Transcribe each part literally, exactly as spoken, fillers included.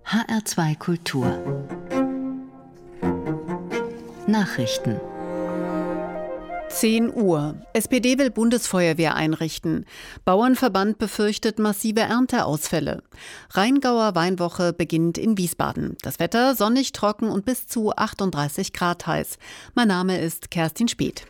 H R zwei Kultur Nachrichten. zehn Uhr. S P D will Bundesfeuerwehr einrichten. Bauernverband befürchtet massive Ernteausfälle. Rheingauer Weinwoche beginnt in Wiesbaden. Das Wetter sonnig, trocken und bis zu achtunddreißig Grad heiß. Mein Name ist Kerstin Speth.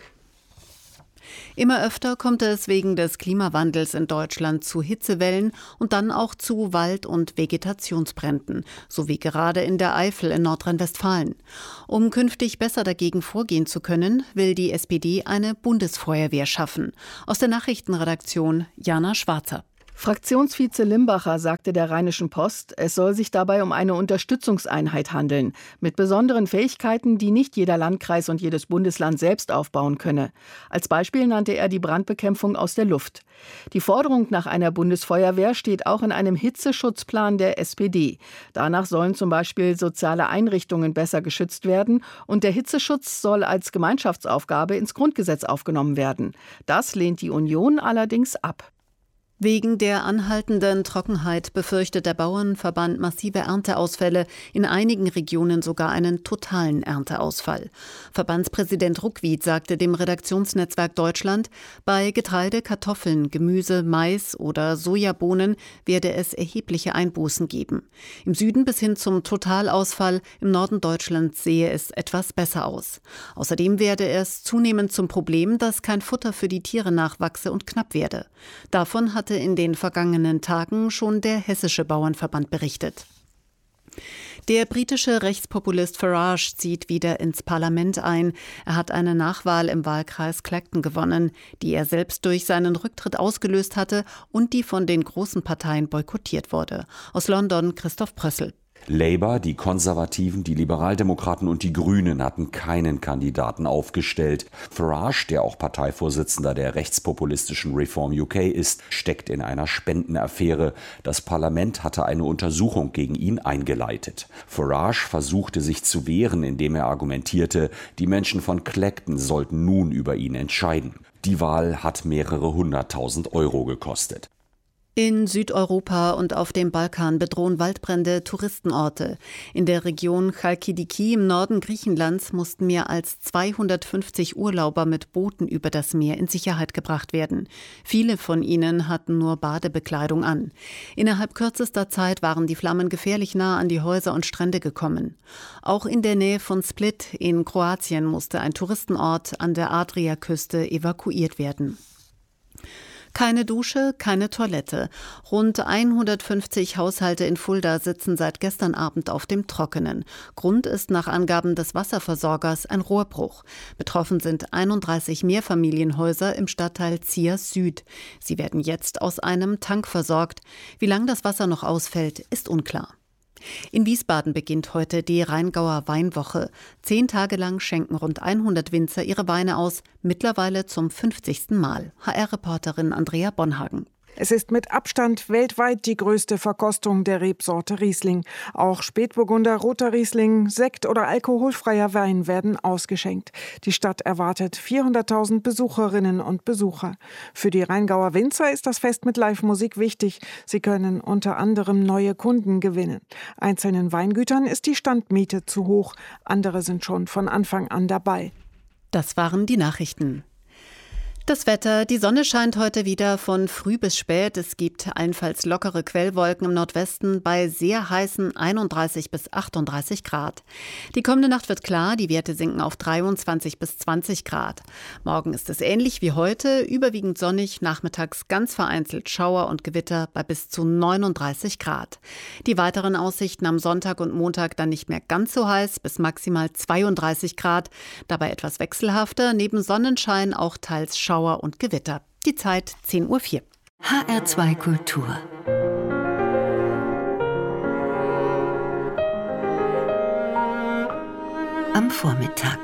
Immer öfter kommt es wegen des Klimawandels in Deutschland zu Hitzewellen und dann auch zu Wald- und Vegetationsbränden, so wie gerade in der Eifel in Nordrhein-Westfalen. Um künftig besser dagegen vorgehen zu können, will die S P D eine Bundesfeuerwehr schaffen. Aus der Nachrichtenredaktion Jana Schwarzer. Fraktionsvize Limbacher sagte der Rheinischen Post, es soll sich dabei um eine Unterstützungseinheit handeln, mit besonderen Fähigkeiten, die nicht jeder Landkreis und jedes Bundesland selbst aufbauen könne. Als Beispiel nannte er die Brandbekämpfung aus der Luft. Die Forderung nach einer Bundesfeuerwehr steht auch in einem Hitzeschutzplan der S P D. Danach sollen zum Beispiel soziale Einrichtungen besser geschützt werden und der Hitzeschutz soll als Gemeinschaftsaufgabe ins Grundgesetz aufgenommen werden. Das lehnt die Union allerdings ab. Wegen der anhaltenden Trockenheit befürchtet der Bauernverband massive Ernteausfälle, in einigen Regionen sogar einen totalen Ernteausfall. Verbandspräsident Ruckwied sagte dem Redaktionsnetzwerk Deutschland, bei Getreide, Kartoffeln, Gemüse, Mais oder Sojabohnen werde es erhebliche Einbußen geben. Im Süden bis hin zum Totalausfall, im Norden Deutschlands sehe es etwas besser aus. Außerdem werde es zunehmend zum Problem, dass kein Futter für die Tiere nachwachse und knapp werde. Davon hat in den vergangenen Tagen schon der hessische Bauernverband berichtet. Der britische Rechtspopulist Farage zieht wieder ins Parlament ein. Er hat eine Nachwahl im Wahlkreis Clacton gewonnen, die er selbst durch seinen Rücktritt ausgelöst hatte und die von den großen Parteien boykottiert wurde. Aus London Christoph Prössel. Labour, die Konservativen, die Liberaldemokraten und die Grünen hatten keinen Kandidaten aufgestellt. Farage, der auch Parteivorsitzender der rechtspopulistischen Reform U K ist, steckt in einer Spendenaffäre. Das Parlament hatte eine Untersuchung gegen ihn eingeleitet. Farage versuchte sich zu wehren, indem er argumentierte, die Menschen von Clacton sollten nun über ihn entscheiden. Die Wahl hat mehrere hunderttausend Euro gekostet. In Südeuropa und auf dem Balkan bedrohen Waldbrände Touristenorte. In der Region Chalkidiki im Norden Griechenlands mussten mehr als zweihundertfünfzig Urlauber mit Booten über das Meer in Sicherheit gebracht werden. Viele von ihnen hatten nur Badebekleidung an. Innerhalb kürzester Zeit waren die Flammen gefährlich nah an die Häuser und Strände gekommen. Auch in der Nähe von Split in Kroatien musste ein Touristenort an der Adriaküste evakuiert werden. Keine Dusche, keine Toilette. Rund hundertfünfzig Haushalte in Fulda sitzen seit gestern Abend auf dem Trockenen. Grund ist nach Angaben des Wasserversorgers ein Rohrbruch. Betroffen sind einunddreißig Mehrfamilienhäuser im Stadtteil Ziers Süd. Sie werden jetzt aus einem Tank versorgt. Wie lange das Wasser noch ausfällt, ist unklar. In Wiesbaden beginnt heute die Rheingauer Weinwoche. Zehn Tage lang schenken rund hundert Winzer ihre Weine aus, mittlerweile zum fünfzigsten Mal. H R-Reporterin Andrea Bonhagen. Es ist mit Abstand weltweit die größte Verkostung der Rebsorte Riesling. Auch Spätburgunder, roter Riesling, Sekt oder alkoholfreier Wein werden ausgeschenkt. Die Stadt erwartet vierhunderttausend Besucherinnen und Besucher. Für die Rheingauer Winzer ist das Fest mit Live-Musik wichtig. Sie können unter anderem neue Kunden gewinnen. Einzelnen Weingütern ist die Standmiete zu hoch. Andere sind schon von Anfang an dabei. Das waren die Nachrichten. Das Wetter, die Sonne scheint heute wieder von früh bis spät. Es gibt allenfalls lockere Quellwolken im Nordwesten bei sehr heißen einunddreißig bis achtunddreißig Grad. Die kommende Nacht wird klar, die Werte sinken auf dreiundzwanzig bis zwanzig Grad. Morgen ist es ähnlich wie heute, überwiegend sonnig, nachmittags ganz vereinzelt Schauer und Gewitter bei bis zu neununddreißig Grad. Die weiteren Aussichten am Sonntag und Montag dann nicht mehr ganz so heiß, bis maximal zweiunddreißig Grad. Dabei etwas wechselhafter, neben Sonnenschein auch teils Schauer und Gewitter. Die Zeit zehn Uhr vier. H R zwei Kultur. Am Vormittag.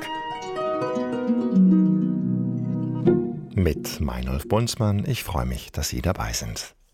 Mit Meinolf Bunzmann. Ich freue mich, dass Sie dabei sind.